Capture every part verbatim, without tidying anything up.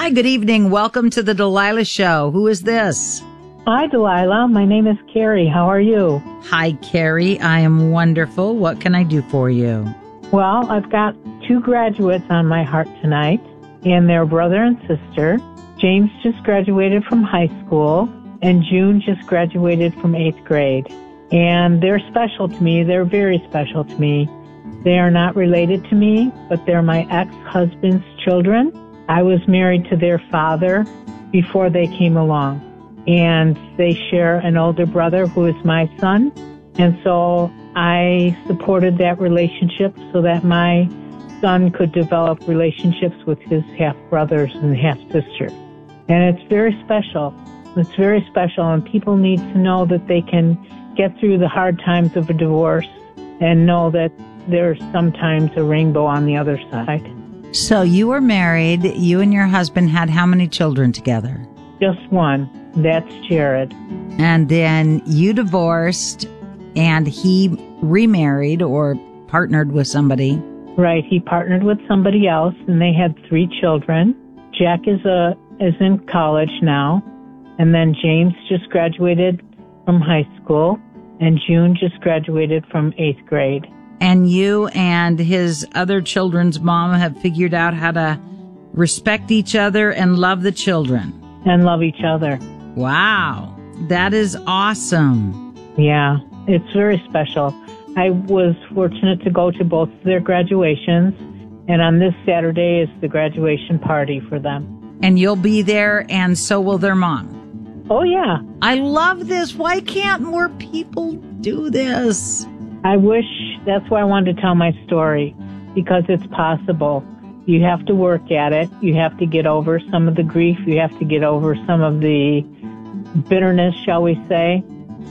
Hi, good evening. Welcome to the Delilah Show. Who is this? Hi, Delilah. My name is Carrie. How are you? Hi, Carrie. I am wonderful. What can I do for you? Well, I've got two graduates on my heart tonight, and they're brother and sister. James just graduated from high school, and June just graduated from eighth grade. And they're special to me. They're very special to me. They are not related to me, but they're my ex-husband's children. I was married to their father before they came along. And they share an older brother who is my son. And so I supported that relationship so that my son could develop relationships with his half-brothers and half-sisters. And it's very special. It's very special, and people need to know that they can get through the hard times of a divorce and know that there's sometimes a rainbow on the other side. So you were married. You and your husband had how many children together? Just one. That's Jared. And then you divorced, and he remarried or partnered with somebody. Right. He partnered with somebody else, and they had three children. Jack is a is in college now, and then James just graduated from high school, and June just graduated from eighth grade. And you and his other children's mom have figured out how to respect each other and love the children. And love each other. Wow. That is awesome. Yeah, it's very special. I was fortunate to go to both of their graduations, and on this Saturday is the graduation party for them. And you'll be there, and so will their mom. Oh, yeah. I love this. Why can't more people do this? I wish. That's why I wanted to tell my story, because it's possible. You have to work at it. You have to get over some of the grief. You have to get over some of the bitterness, shall we say,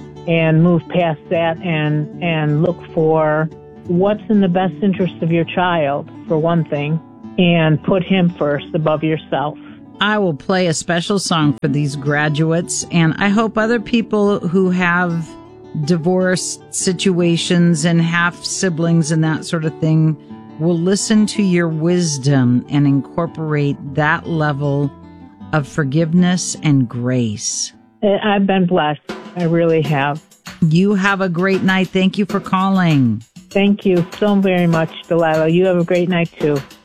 and move past that and, and look for what's in the best interest of your child, for one thing, and put him first above yourself. I will play a special song for these graduates, and I hope other people who have divorce situations and half siblings and that sort of thing will listen to your wisdom and incorporate that level of forgiveness and grace. I've been blessed. I really have. You have a great night. Thank you for calling. Thank you so very much, Delilah. You have a great night, too.